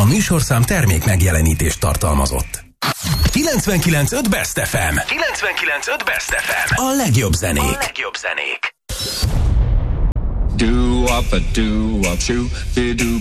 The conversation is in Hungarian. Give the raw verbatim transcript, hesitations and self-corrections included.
műsorszám termék megjelenítést tartalmazott. kilencvenkilenc pont öt Best ef em. kilencvenkilenc pont öt Best ef em. A legjobb zenék. A legjobb zenék. Do up a do up shoe, do